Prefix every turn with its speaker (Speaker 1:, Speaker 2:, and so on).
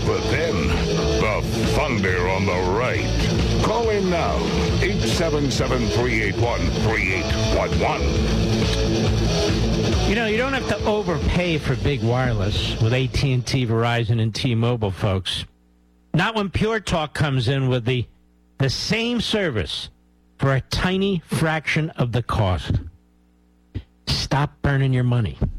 Speaker 1: But then, the thunder on the right. Call in now, 877-381-3811.
Speaker 2: You know, you don't have to overpay for big wireless with AT&T, Verizon, and T-Mobile, folks. Not when Pure Talk comes in with the same service for a tiny fraction of the cost. Stop burning your money.